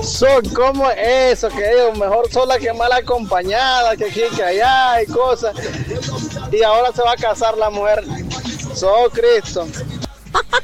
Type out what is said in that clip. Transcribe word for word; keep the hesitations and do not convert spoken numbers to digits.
Son como eso, que digo, mejor sola que mal acompañada, que aquí, que allá y cosas. Y ahora se va a casar la mujer. So Cristo.